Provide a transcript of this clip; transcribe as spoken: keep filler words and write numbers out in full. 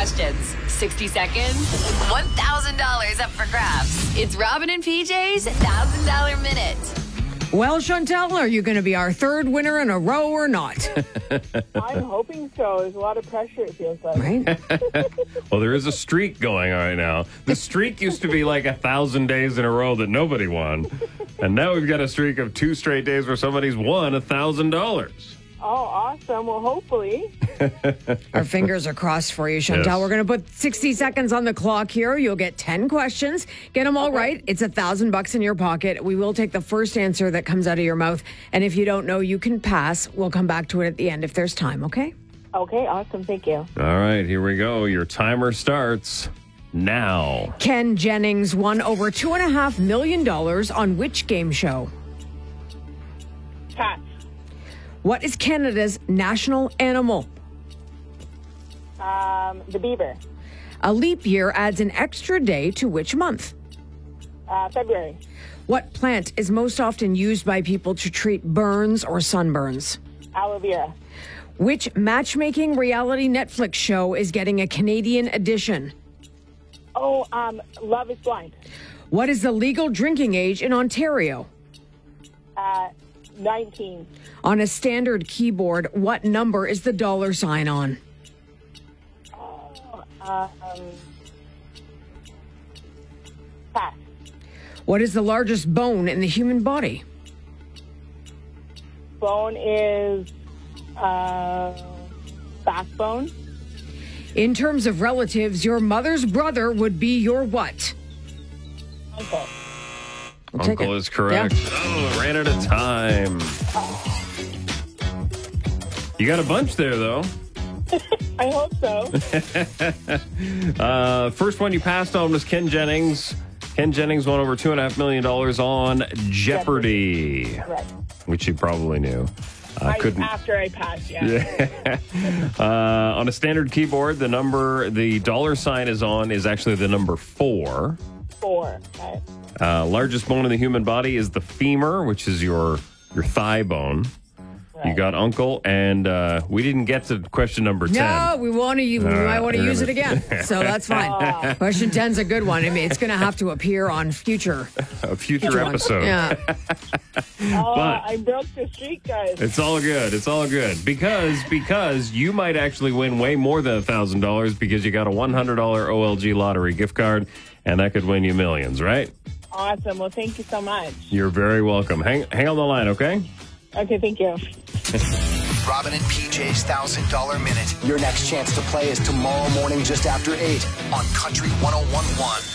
questions, sixty seconds, one thousand dollars up for grabs. It's Robin and P J's one thousand dollars Minute. Well, Chantel, are you going to be our third winner in a row or not? I'm hoping so. There's a lot of pressure, it feels like. Right? Well, there is a streak going on right now. The streak used to be like a thousand days in a row that nobody won. And now we've got a streak of two straight days where somebody's won a thousand dollars. Oh, awesome. Well, hopefully. Our fingers are crossed for you, Chantel. Yes. We're going to put sixty seconds on the clock here. You'll get ten questions. Get them all Okay. right. It's a thousand bucks in your pocket. We will take the first answer that comes out of your mouth. And if you don't know, you can pass. We'll come back to it at the end if there's time, okay? Okay, awesome. Thank you. All right, here we go. Your timer starts now. Ken Jennings won over two and a half million dollars on which game show? Pass. What is Canada's national animal? Um, the beaver. A leap year adds an extra day to which month? Uh, February. What plant is most often used by people to treat burns or sunburns? Aloe vera. Which matchmaking reality Netflix show is getting a Canadian edition? Oh, um, Love is Blind. What is the legal drinking age in Ontario? Uh, nineteen. On a standard keyboard, what number is the dollar sign on? Um, pass. What is the largest bone in the human body? Bone is uh, backbone. In terms of relatives, your mother's brother would be your what? Uncle. We'll take Uncle it. is correct. Yeah. Oh, ran out of time. You got a bunch there, though. I hope so. Uh, first one you passed on was Ken Jennings. Ken Jennings won over two and a half million dollars on Jeopardy, Right. which you probably knew. Uh, I, couldn't. after I passed, yeah. Yeah. uh, on a standard keyboard, the number the dollar sign is on is actually the number four. Four. Okay. Uh, largest bone in the human body is the femur, which is your your thigh bone. You Right. got uncle, and uh, we didn't get to question number ten. No, we want to. We right, might want to we're use it gonna- again, so that's fine. Question ten's a good one. I mean, it's going to have to appear on future. A future future ones. episode. Yeah. Oh, But- I broke the streak, guys. It's all good. It's all good because because you might actually win way more than a thousand dollars because you got a one hundred dollar O L G lottery gift card, and that could win you millions, right? Awesome. Well, thank you so much. You're very welcome. Hang hang on the line, okay? Okay, thank you. Robin and P J's one thousand dollars Minute. Your next chance to play is tomorrow morning just after eight on Country one oh one point one.